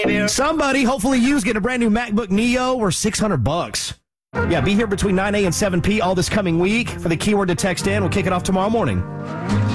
baby. Somebody, hopefully you's getting a brand new MacBook Neo or $600. Yeah, be here between 9 a and 7 p all this coming week. For the keyword to text in, we'll kick it off tomorrow morning.